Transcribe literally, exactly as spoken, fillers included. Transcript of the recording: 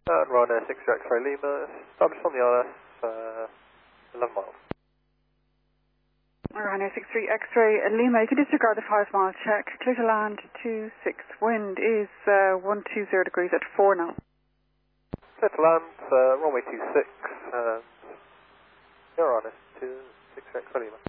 And Ryanair six three X-ray Lima, established on the I L S, uh, eleven miles. Ryanair six three X-ray Lima, you can disregard the five mile check. Clear to land two six. Wind is uh, one two zero degrees at four now. Clear to land, uh, runway two six, and you're on it, two six X-ray Lima.